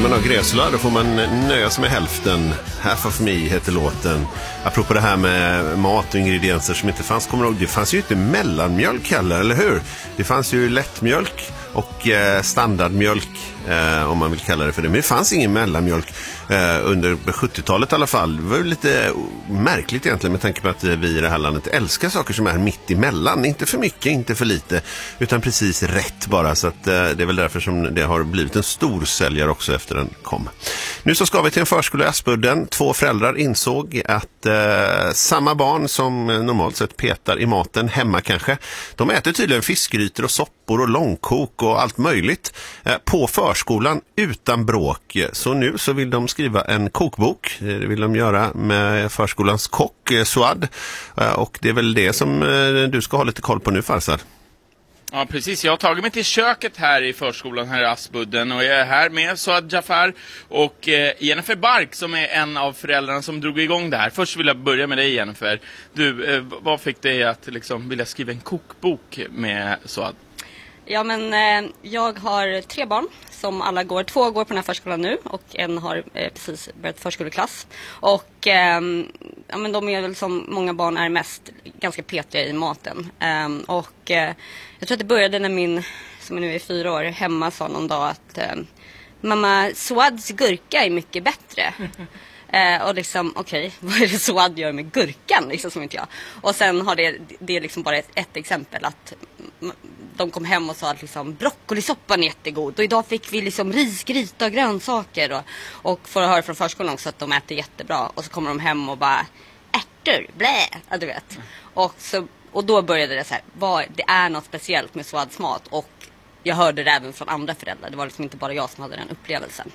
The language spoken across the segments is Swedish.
man har gräslö, då får man nöja sig med hälften. Half of me heter låten. Apropå det här med mat och ingredienser som inte fanns, kommer ihåg, det fanns ju inte mellanmjölk heller, eller hur? Det fanns ju lättmjölk och standardmjölk, om man vill kalla det för det. Men det fanns ingen mellanmjölk under 70-talet i alla fall. Det var ju lite märkligt egentligen med tanke på att vi i det här landet älskar saker som är mitt emellan. Inte för mycket, inte för lite, utan precis rätt bara. Så att, det är väl därför som det har blivit en stor säljare också efter den kom. Nu så ska vi till en förskola i Aspudden. 2 föräldrar insåg att samma barn som normalt sett petar i maten hemma kanske, de äter tydligen fiskgrytor och soppor och långkok och allt möjligt på förskolan utan bråk. Så nu så vill de skriva en kokbok. Det vill de göra med förskolans kock Suad. Och det är väl det som du ska ha lite koll på nu, Farsad. Ja, precis. Jag har tagit mig till köket här i förskolan här i Aspudden och jag är här med Suad Jafar och Jennifer Bark som är en av föräldrarna som drog igång det här. Först vill jag börja med dig, Jennifer. Du, vad fick dig att liksom vilja skriva en kokbok med Suad? Ja, men jag har 3 barn som alla går. 2 går på den här förskolan nu och en har precis börjat förskoleklass. Och ja, men de är väl som många barn är mest ganska petiga i maten. Och jag tror att det började när min, som nu är 4 år, hemma sa någon dag att mamma, Suads gurka är mycket bättre. Och liksom, okej, vad är det Suad gör med gurkan? Liksom, som inte jag. Och sen har det är liksom bara ett exempel att de kom hem och sa att liksom, broccolisoppan är jättegod. Och idag fick vi liksom risgryta och grönsaker. Och får höra från förskolan också att de äter jättebra. Och så kommer de hem och bara, ärtor, blä, ja, du vet. Och då började det så här, det är något speciellt med Suads mat. Och jag hörde det även från andra föräldrar. Det var liksom inte bara jag som hade den upplevelsen.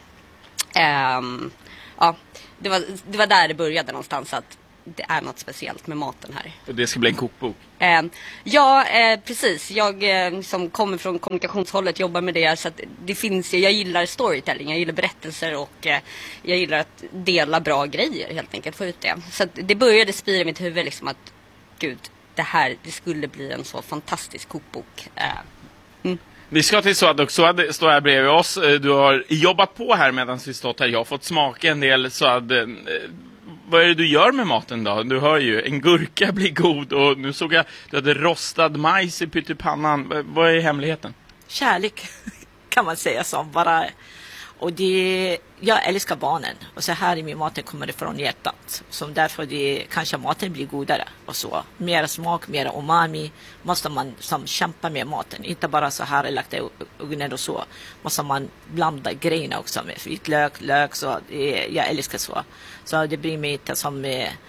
Ja, det var där det började någonstans, att det är något speciellt med maten här. Och det ska bli en kokbok? Ja, precis. Jag som kommer från kommunikationshållet jobbar med det, så att det finns, jag gillar storytelling, jag gillar berättelser och jag gillar att dela bra grejer, helt enkelt, få ut det. Så att det började spira i mitt huvud liksom att gud, det skulle bli en så fantastisk kokbok. Vi ska till Suad och Suad står här bredvid oss. Du har jobbat på här medan vi stått här. Jag har fått smaka en del. Suad, vad är det du gör med maten då? Du hör ju, en gurka blir god och nu såg jag du hade rostad majs i pyttipannan. Vad är hemligheten? Kärlek kan man säga som bara. Och jag älskar barnen. Och så här i min maten kommer det från hjärtat. Så därför kanske maten blir godare. Och så. Mer smak, mer umami. Måste man kämpa med maten. Inte bara så här lagt i ugnen och så. Måste man blanda grejerna också med vitlök, så. Jag älskar så. Så det blir mig inte som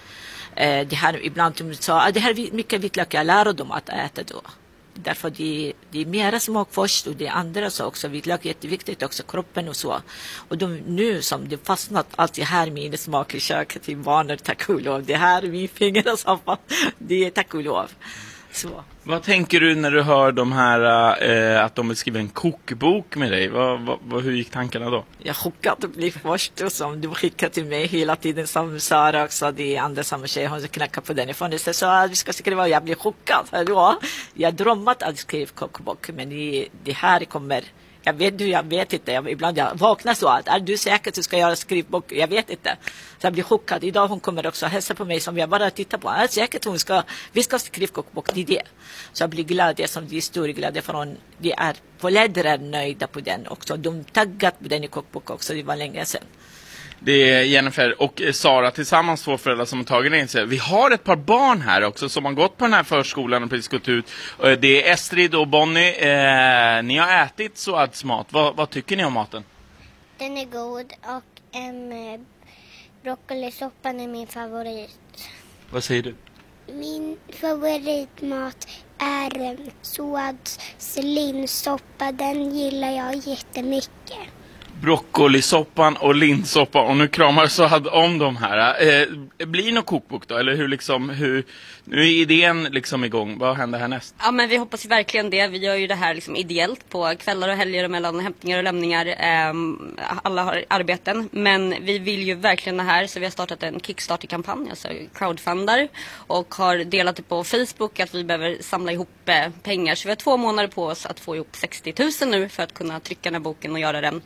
det här ibland. Så det här är mycket vitlök jag lär dem att äta då. Därför det är mera smak först och det andra så också. Vitlök är jätteviktigt också, kroppen och så. Och nu som det fastnat allt det här med smak i köket till barnen, tack och lov. Det här är min finger och så. Det är tack och lov. Så. Vad tänker du när du hör de här att de vill skriva en kokbok med dig? Hur gick tankarna då? Jag chockade bli först och som du skickar till mig hela tiden som Sara också. Det är andra samma tjej, hon knackar på den i fönstret. Så att vi ska skriva, jag blir chockad. Jag drömmat att skriva kokbok, men det här kommer. Jag vet inte. Ibland jag vaknar så att är du säker att du ska göra skrivbok? Jag vet inte. Så jag blir chockad. Idag hon kommer också hälsa på mig som jag bara tittar på. Jag är säker att vi ska skriva kokbok. Det är det. Så jag blir glad. Det är stor glad från. Det är föräldrar nöjda på den också. De taggat på den i kokbok också. Det var länge sedan. Det är Jennifer och Sara tillsammans, 2 föräldrar som har tagit in sig. Vi har ett par barn här också som har gått på den här förskolan och precis gått ut. Det är Estrid och Bonnie. Ni har ätit Suads mat. Vad tycker ni om maten? Den är god och broccolisoppan är min favorit. Vad säger du? Min favoritmat är Suads linssoppa. Den gillar jag jättemycket. Broccolisoppan och linssoppa, och nu kramar Suad om de här. Blir det någon kokbok då? Eller nu är idén liksom igång. Vad händer härnäst? Ja, men vi hoppas verkligen det. Vi gör ju det här liksom ideellt på kvällar och helger och mellan hämtningar och lämningar. Alla har arbeten. Men vi vill ju verkligen det här, så vi har startat en Kickstarter-kampanj, alltså crowdfundar, och har delat det på Facebook att vi behöver samla ihop pengar. Så vi har 2 månader på oss att få ihop 60 000 nu för att kunna trycka den här boken och göra den.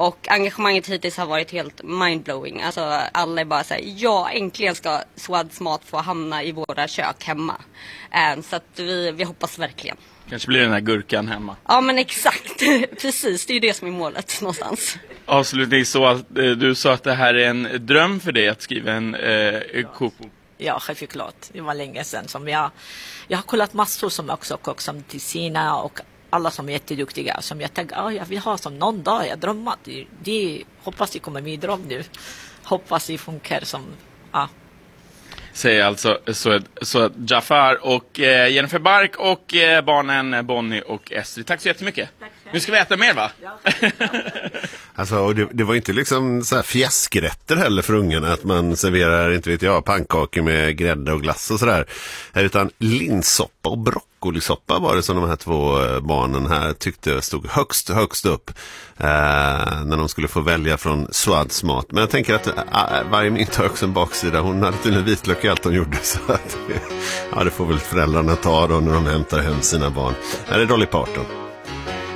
Och engagemanget hittills har varit helt mindblowing. Alltså alla är bara så här, ja, äntligen ska Swads mat få hamna i våra kök hemma. Så att vi hoppas verkligen. Kanske blir den här gurkan hemma. Ja, men exakt. Precis, det är ju det som är målet någonstans. Avslutningsvis, så att du sa att det här är en dröm för dig att skriva en kokbok. Ja, självklart. Det var länge sedan som jag har kollat massor som också kock som Tessina och alla som är jätteduktiga. Som jag tänkte, jag vill ha som någon dag jag drömmat. Det hoppas det kommer min dröm nu. Hoppas det funkar som, Säger alltså så Jafar och Jennifer Bark och barnen Bonnie och Estrid. Tack så jättemycket. Nu ska vi äta mer, va? Ja. Alltså, det var inte liksom så här fjäskrätter heller för ungarna, att man serverar, inte vet jag, pannkakor med grädde och glass och sådär. Utan linssoppa och broccolisoppa var det som de här 2 barnen här tyckte stod högst upp när de skulle få välja från Swads mat. Men jag tänker att varje mynt har också en baksida. Hon hade till en vitlök i allt hon gjorde, så att det får väl föräldrarna ta då när de hämtar hem sina barn. Här är Dolly Parton.